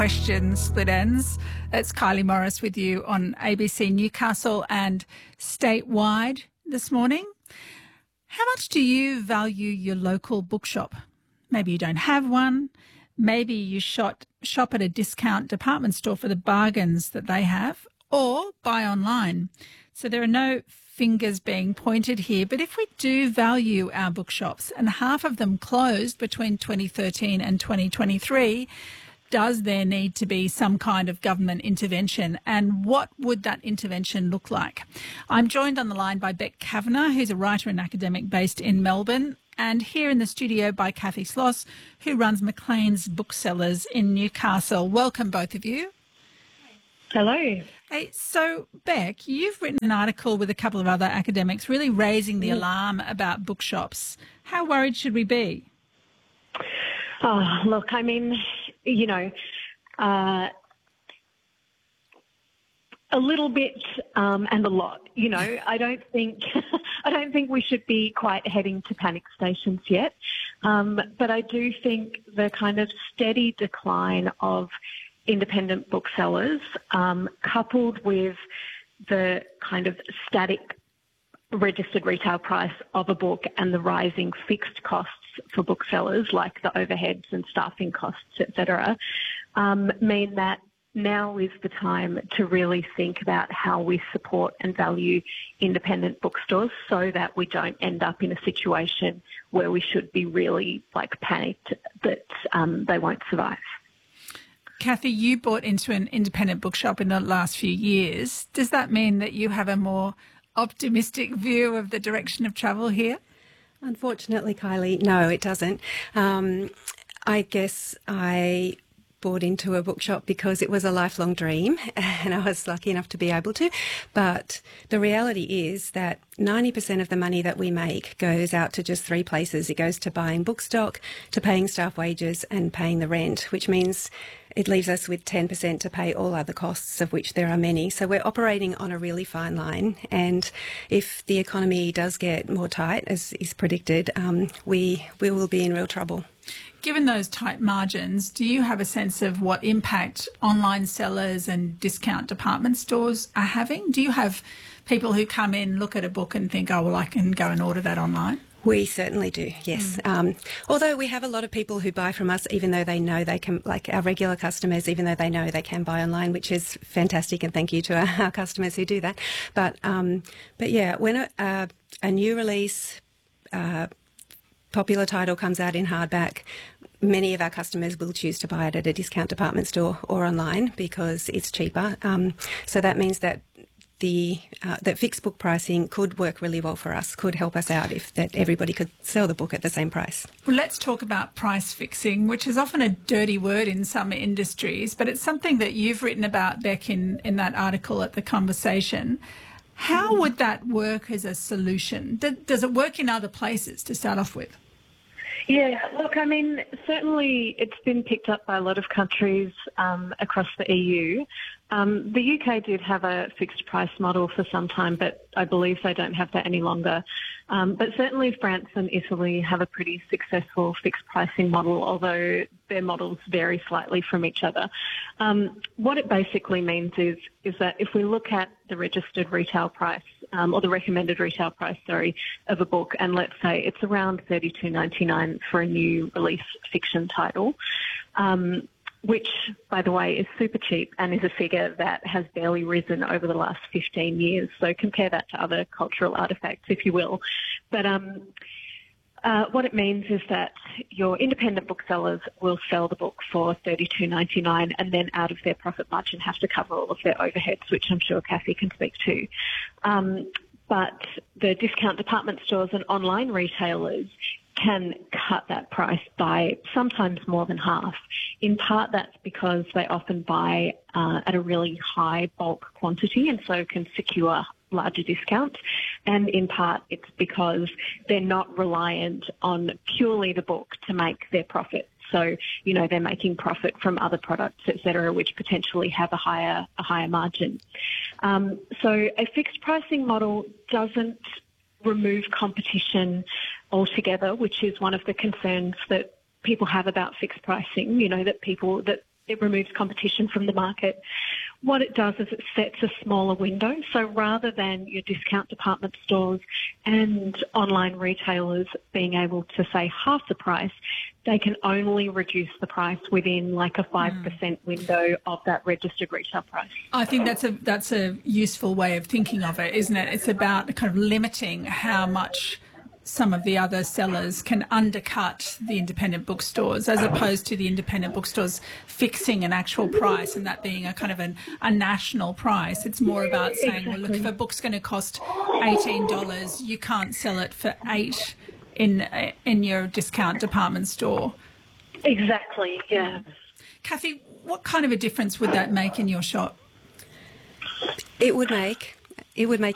Question Split Ends. It's Kylie Morris with you on ABC Newcastle and statewide this morning. How much do you value your local bookshop? Maybe you don't have one. Maybe you shop at a discount department store for the bargains that they have, or buy online. So there are no fingers being pointed here. But if we do value our bookshops and half of them closed between 2013 and 2023, does there need to be some kind of government intervention, and what would that intervention look like? I'm joined on the line by Beck Kavanagh, who's a writer and academic based in Melbourne, and here in the studio by Kathy Sloss, who runs Maclean's Booksellers in Newcastle. Welcome, both of you. Hello. Hey, so, Beck, you've written an article with a couple of other academics really raising the alarm about bookshops. How worried should we be? Oh, look, I mean, you know, a little bit and a lot. You know, I don't think we should be quite heading to panic stations yet. But I do think the kind of steady decline of independent booksellers, coupled with the kind of static registered retail price of a book and the rising fixed costs for booksellers, like the overheads and staffing costs, etc., mean that now is the time to really think about how we support and value independent bookstores so that we don't end up in a situation where we should be really panicked that they won't survive. Kathy, you bought into an independent bookshop in the last few years. Does that mean that you have a more optimistic view of the direction of travel here? Unfortunately, Kylie, no, it doesn't. I guess I bought into a bookshop because it was a lifelong dream and I was lucky enough to be able to. But the reality is that 90% of the money that we make goes out to just three places. It goes to buying book stock, to paying staff wages and paying the rent, which means it leaves us with 10% to pay all other costs, of which there are many. So we're operating on a really fine line. And if the economy does get more tight, as is predicted, we will be in real trouble. Given those tight margins, do you have a sense of what impact online sellers and discount department stores are having? Do you have people who come in, look at a book and think, oh, well, I can go and order that online? We certainly do, yes. Although we have a lot of people who buy from us even though they know they can, like our regular customers, even though they know they can buy online, which is fantastic, and thank you to our customers who do that. But yeah, when a new release, popular title comes out in hardback, many of our customers will choose to buy it at a discount department store or online because it's cheaper. So that means that that fixed book pricing could work really well for us, could help us out if that everybody could sell the book at the same price. Well, let's talk about price fixing, which is often a dirty word in some industries, but it's something that you've written about, Beck, in that article at The Conversation. How would that work as a solution? Does it work in other places to start off with? Yeah, look, I mean, certainly it's been picked up by a lot of countries across the EU. The UK did have a fixed price model for some time, but I believe they don't have that any longer. But certainly France and Italy have a pretty successful fixed pricing model, although their models vary slightly from each other. What it basically means is that if we look at the registered retail price, or the recommended retail price, of a book, and let's say it's around $32.99 for a new release fiction title, which, by the way, is super cheap and is a figure that has barely risen over the last 15 years. So compare that to other cultural artefacts, if you will. But what it means is that your independent booksellers will sell the book for $32.99 and then out of their profit margin have to cover all of their overheads, which I'm sure Kathy can speak to. But the discount department stores and online retailers can cut that price by sometimes more than half. In part, that's because they often buy at a really high bulk quantity and so can secure larger discounts. And in part, it's because they're not reliant on purely the book to make their profit. So, you know, they're making profit from other products, et cetera, which potentially have a higher margin. So a fixed pricing model doesn't remove competition altogether, which is one of the concerns that people have about fixed pricing, you know, that it removes competition from the market. What it does is it sets a smaller window. So rather than your discount department stores and online retailers being able to say half the price, they can only reduce the price within like a 5% window of that registered retail price. I think that's a useful way of thinking of it, isn't it? It's about kind of limiting how much some of the other sellers can undercut the independent bookstores, as opposed to the independent bookstores fixing an actual price and that being a kind of a national price. It's more about saying, well, look, if a book's going to cost $18, you can't sell it for $8 in your discount department store. Exactly, yeah. Kathy, what kind of a difference would that make in your shop? It would make